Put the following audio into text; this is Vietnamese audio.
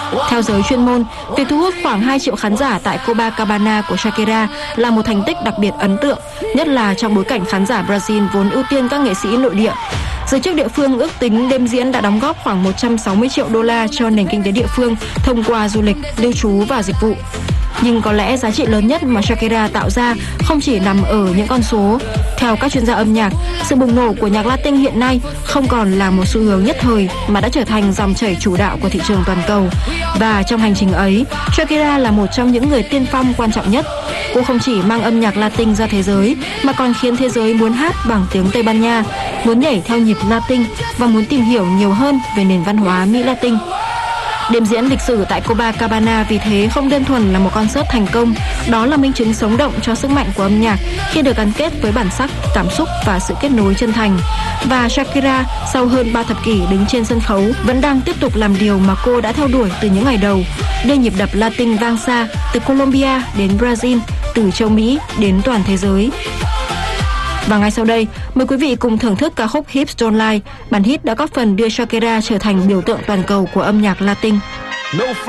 Theo giới chuyên môn, việc thu hút khoảng 2 triệu khán giả tại Copacabana của Shakira là một thành tích đặc biệt ấn tượng, nhất là trong bối cảnh khán giả Brazil vốn ưu tiên các nghệ sĩ nội địa. Giới chức địa phương ước tính đêm diễn đã đóng góp khoảng 160 triệu đô la cho nền kinh tế địa phương thông qua du lịch, lưu trú và dịch vụ. Nhưng có lẽ giá trị lớn nhất mà Shakira tạo ra không chỉ nằm ở những con số. Theo các chuyên gia âm nhạc, sự bùng nổ của nhạc Latin hiện nay không còn là một xu hướng nhất thời mà đã trở thành dòng chảy chủ đạo của thị trường toàn cầu. Và trong hành trình ấy, Shakira là một trong những người tiên phong quan trọng nhất. Cô không chỉ mang âm nhạc Latin ra thế giới mà còn khiến thế giới muốn hát bằng tiếng Tây Ban Nha, muốn nhảy theo nhịp Latin và muốn tìm hiểu nhiều hơn về nền văn hóa Mỹ Latin. Đêm diễn lịch sử tại Copacabana vì thế không đơn thuần là một concert thành công, đó là minh chứng sống động cho sức mạnh của âm nhạc khi được gắn kết với bản sắc, cảm xúc và sự kết nối chân thành. Và Shakira, sau hơn 3 thập kỷ đứng trên sân khấu, vẫn đang tiếp tục làm điều mà cô đã theo đuổi từ những ngày đầu, đưa nhịp đập Latin vang xa từ Colombia đến Brazil, từ châu Mỹ đến toàn thế giới. Và ngay sau đây, mời quý vị cùng thưởng thức ca khúc Hips Don't Lie, bản hit đã góp phần đưa Shakira trở thành biểu tượng toàn cầu của âm nhạc Latin.